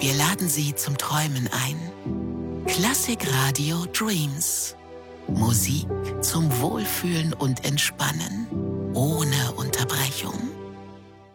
Wir laden Sie zum Träumen ein. Klassik Radio Dreams. Musik zum Wohlfühlen und Entspannen. Ohne und